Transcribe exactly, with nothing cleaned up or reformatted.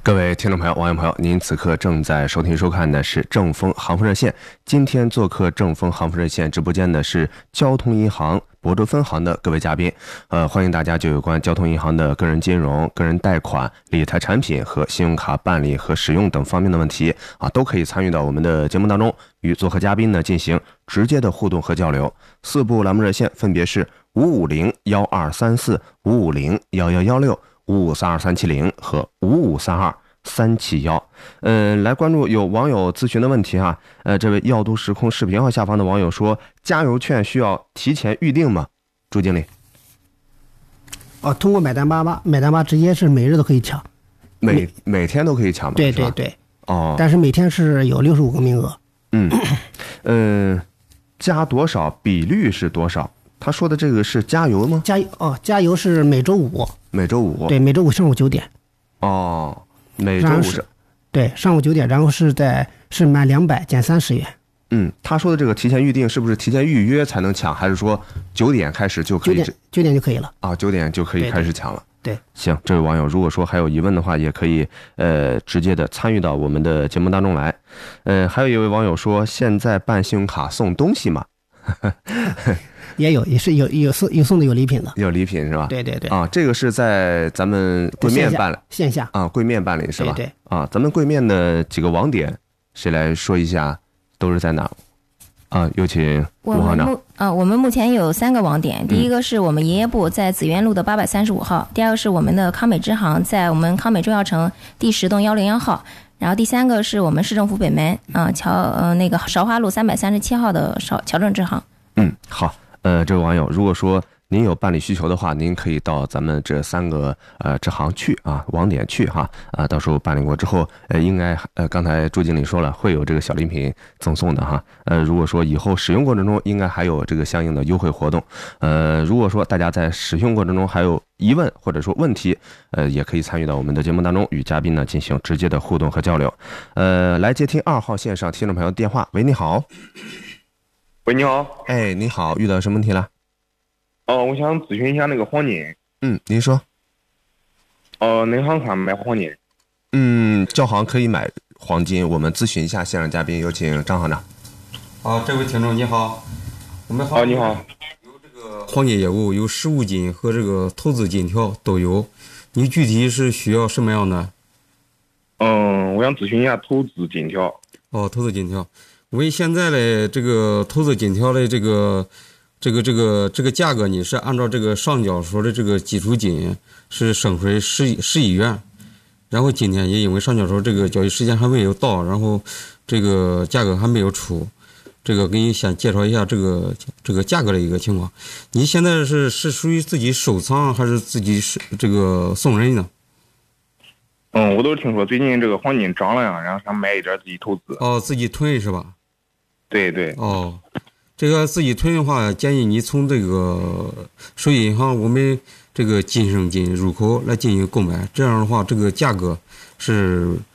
各位听众朋友、网友朋友，您此刻正在收听收看的是正风航空热线。今天做客正风航空热线直播间的是交通银行亳州分行的各位嘉宾，呃，欢迎大家就有关交通银行的个人金融、个人贷款、理财产品和信用卡办理和使用等方面的问题啊，都可以参与到我们的节目当中，与做客嘉宾呢进行直接的互动和交流。四部栏目热线分别是五五零幺二三四、五五零幺幺幺六、五五三二三七零和五五三二三七幺。嗯，来关注有网友咨询的问题哈。呃，这位耀都时空视频号下方的网友说，加油券需要提前预定吗？朱经理。 哦，通过买单八八，买单八直接是每日都可以抢， 每每天都可以抢吗？ 对对对。 哦。 但是每天是有六十五个名额。 嗯嗯，加多少比率是多少？他说的这个是加油吗？ 加油哦，加油是每周五。 每周五。 对，每周五上午九点。 哦，每周五是。 对，上午九点，然后是在是满两百减三十元。 嗯，他说的这个提前预定是不是提前预约才能抢，还是说九点开始就可以？ 九点九点就可以了啊，九点就可以开始抢了。 对，对行，这位网友如果说还有疑问的话，也可以呃直接的参与到我们的节目当中来。呃，还有一位网友说，现在办信用卡送东西吗？ 也有，也是有有送有送的有礼品的， 有礼品是吧？ 对对对。 啊，这个是在咱们柜面办理， 线下啊，柜面办理是吧？ 对对。 啊，咱们柜面的几个网点，谁来说一下？都是在哪？啊，有请吴行长。 我们目啊，我们目前有三个网点，第一个是我们营业部在紫园路的八百三十五号，第二个是我们的康美支行在我们康美中药城第十栋幺零幺号。然后第三个是我们市政府北门啊桥呃那个韶华路三百三十七号的韶侨政支行。 嗯，好，呃，这位网友，如果说您有办理需求的话，您可以到咱们这三个呃支行去啊，网点去哈啊，到时候办理过之后，呃，应该呃刚才朱经理说了，会有这个小礼品赠送的哈。呃，如果说以后使用过程中，应该还有这个相应的优惠活动。呃，如果说大家在使用过程中还有疑问或者说问题，呃，也可以参与到我们的节目当中，与嘉宾呢进行直接的互动和交流。呃，来接听二号线上听众朋友电话。喂，你好。 喂，你好。 哎，你好，遇到什么问题了？ 哦，我想咨询一下那个黄金。 嗯，您说。 哦，哪行看买黄金？ 嗯，交行可以买黄金，我们咨询一下线上嘉宾，有请张行长。 好，这位听众你好，我们好，你好。 有这个黄金业务，有实物金和这个投资金条都有，你具体是需要什么样的？ 嗯，我想咨询一下投资金条。 哦，投资金条，为现在的这个投资金条的这个。这个这个这个价格呢，是按照这个上交所的这个基础金是升回十十亿元，然后今天也因为上交所这个交易时间还没有到，然后这个价格还没有出，这个给你先介绍一下这个这个价格的一个情况。你现在是是属于自己收藏还是自己是这个送人呢？ 嗯，我都听说最近这个黄金涨了呀，然后想买一点自己投资。 哦，自己囤是吧？ 对对。 哦。这个自己囤的话，建议你从这个手机银行我们这个金生金入口来进行购买，这样的话，这个价格是